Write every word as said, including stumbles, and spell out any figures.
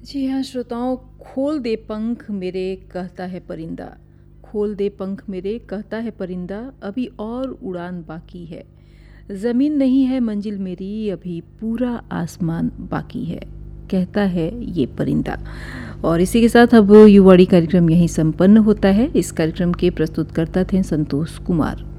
जी हाँ श्रोताओं, खोल दे पंख मेरे कहता है परिंदा, खोल दे पंख मेरे कहता है परिंदा, अभी और उड़ान बाकी है। ज़मीन नहीं है मंजिल मेरी, अभी पूरा आसमान बाकी है, कहता है ये परिंदा। और इसी के साथ अब युवाड़ी कार्यक्रम यहीं संपन्न होता है। इस कार्यक्रम के प्रस्तुतकर्ता थे संतोष कुमार।